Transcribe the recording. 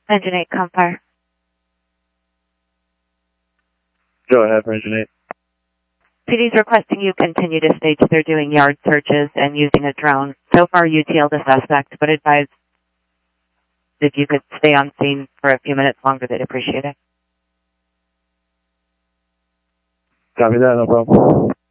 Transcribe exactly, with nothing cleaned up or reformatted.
Engine eight, com fire. Go ahead for engine eight. P D's requesting you continue to stage they're doing yard searches and using a drone. So far, you tailed the suspect, but advise if you could stay on scene for a few minutes longer, they'd appreciate it. Copy that, no problem.